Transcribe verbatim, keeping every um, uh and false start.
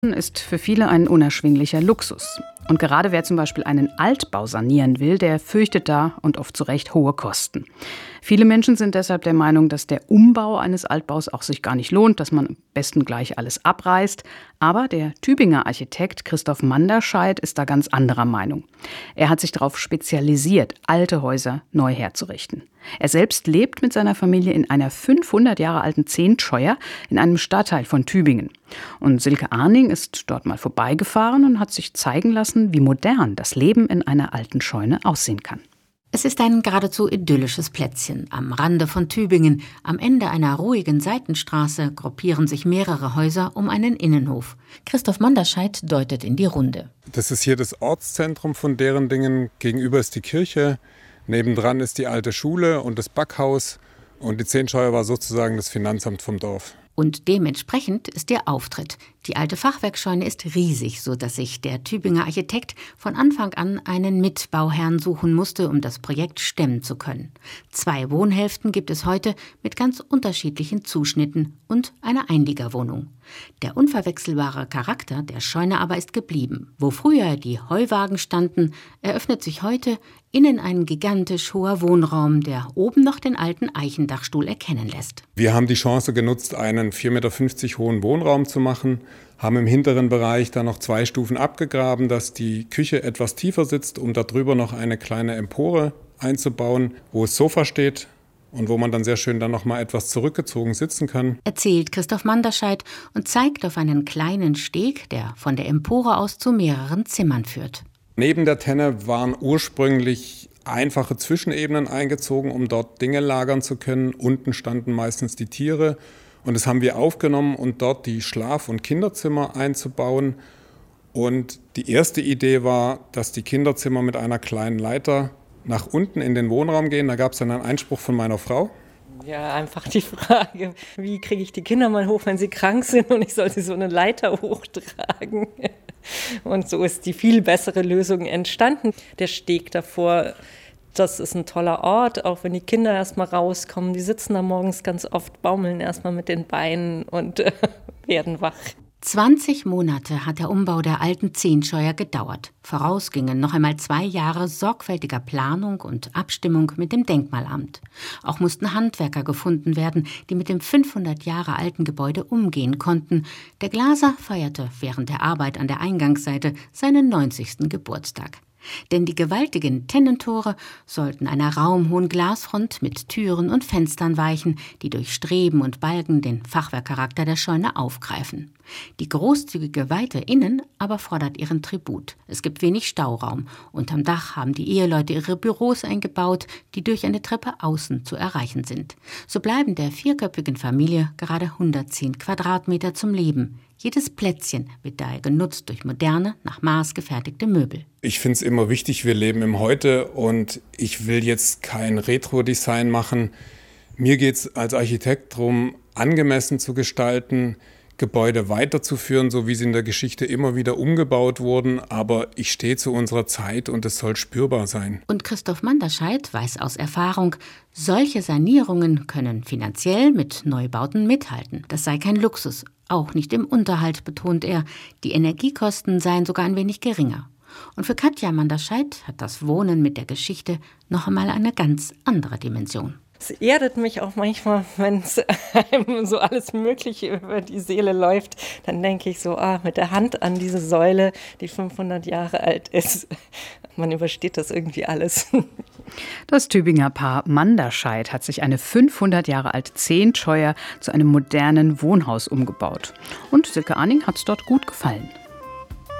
Ist für viele ein unerschwinglicher Luxus. Und gerade wer zum Beispiel einen Altbau sanieren will, der fürchtet da und oft zu Recht hohe Kosten. Viele Menschen sind deshalb der Meinung, dass der Umbau eines Altbaus auch sich gar nicht lohnt, dass man am besten gleich alles abreißt. Aber der Tübinger Architekt Christoph Manderscheid ist da ganz anderer Meinung. Er hat sich darauf spezialisiert, alte Häuser neu herzurichten. Er selbst lebt mit seiner Familie in einer fünfhundert Jahre alten Zehntscheuer in einem Stadtteil von Tübingen. Und Silke Arning ist dort mal vorbeigefahren und hat sich zeigen lassen, wie modern das Leben in einer alten Scheune aussehen kann. Es ist ein geradezu idyllisches Plätzchen am Rande von Tübingen. Am Ende einer ruhigen Seitenstraße gruppieren sich mehrere Häuser um einen Innenhof. Christoph Manderscheid deutet in die Runde. Das ist hier das Ortszentrum von Derendingen. Gegenüber ist die Kirche, nebendran ist die alte Schule und das Backhaus. Und die Zehntscheuer war sozusagen das Finanzamt vom Dorf. Und dementsprechend ist der Auftritt. Die alte Fachwerkscheune ist riesig, sodass sich der Tübinger Architekt von Anfang an einen Mitbauherrn suchen musste, um das Projekt stemmen zu können. Zwei Wohnhälften gibt es heute mit ganz unterschiedlichen Zuschnitten und einer Einliegerwohnung. Der unverwechselbare Charakter der Scheune aber ist geblieben. Wo früher die Heuwagen standen, eröffnet sich heute innen ein gigantisch hoher Wohnraum, der oben noch den alten Eichendachstuhl erkennen lässt. Wir haben die Chance genutzt, einen vier Meter fünfzig hohen Wohnraum zu machen, haben im hinteren Bereich dann noch zwei Stufen abgegraben, dass die Küche etwas tiefer sitzt, um darüber noch eine kleine Empore einzubauen, wo das Sofa steht und wo man dann sehr schön dann noch mal etwas zurückgezogen sitzen kann. Erzählt Christoph Manderscheid und zeigt auf einen kleinen Steg, der von der Empore aus zu mehreren Zimmern führt. Neben der Tenne waren ursprünglich einfache Zwischenebenen eingezogen, um dort Dinge lagern zu können. Unten standen meistens die Tiere. Und das haben wir aufgenommen und dort die Schlaf- und Kinderzimmer einzubauen. Und die erste Idee war, dass die Kinderzimmer mit einer kleinen Leiter nach unten in den Wohnraum gehen. Da gab es dann einen Einspruch von meiner Frau. Ja, einfach die Frage, wie kriege ich die Kinder mal hoch, wenn sie krank sind und ich soll sie so eine Leiter hochtragen. Und so ist die viel bessere Lösung entstanden. Der Steg davor, das ist ein toller Ort, auch wenn die Kinder erst mal rauskommen. Die sitzen da morgens ganz oft, baumeln erst mal mit den Beinen und äh, werden wach. zwanzig Monate hat der Umbau der alten Zehntscheuer gedauert. Voraus gingen noch einmal zwei Jahre sorgfältiger Planung und Abstimmung mit dem Denkmalamt. Auch mussten Handwerker gefunden werden, die mit dem fünfhundert Jahre alten Gebäude umgehen konnten. Der Glaser feierte während der Arbeit an der Eingangsseite seinen neunzigsten Geburtstag. Denn die gewaltigen Tennentore sollten einer raumhohen Glasfront mit Türen und Fenstern weichen, die durch Streben und Balken den Fachwerkcharakter der Scheune aufgreifen. Die großzügige Weite innen aber fordert ihren Tribut. Es gibt wenig Stauraum. Unterm Dach haben die Eheleute ihre Büros eingebaut, die durch eine Treppe außen zu erreichen sind. So bleiben der vierköpfigen Familie gerade hundertzehn Quadratmeter zum Leben. Jedes Plätzchen wird daher genutzt durch moderne, nach Maß gefertigte Möbel. Ich finde es immer wichtig, wir leben im Heute und ich will jetzt kein Retro-Design machen. Mir geht es als Architekt darum, angemessen zu gestalten, Gebäude weiterzuführen, so wie sie in der Geschichte immer wieder umgebaut wurden. Aber ich stehe zu unserer Zeit und es soll spürbar sein. Und Christoph Manderscheid weiß aus Erfahrung, solche Sanierungen können finanziell mit Neubauten mithalten. Das sei kein Luxus, auch nicht im Unterhalt, betont er. Die Energiekosten seien sogar ein wenig geringer. Und für Katja Manderscheid hat das Wohnen mit der Geschichte noch einmal eine ganz andere Dimension. Es erdet mich auch manchmal, wenn es einem so alles Mögliche über die Seele läuft. Dann denke ich so, ah, mit der Hand an diese Säule, die fünfhundert Jahre alt ist. Man übersteht das irgendwie alles. Das Tübinger Paar Manderscheid hat sich eine fünfhundert Jahre alte Zehntscheuer zu einem modernen Wohnhaus umgebaut. Und Silke Arning hat es dort gut gefallen.